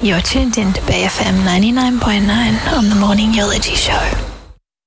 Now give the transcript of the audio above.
You're tuned in to BFM 99.9 on the Morning Eulogy Show.